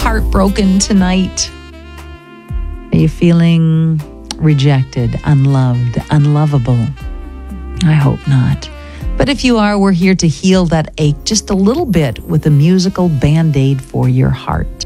heartbroken tonight? Are you feeling rejected, unloved, unlovable? I hope not. But if you are, we're here to heal that ache just a little bit with a musical Band-Aid for your heart.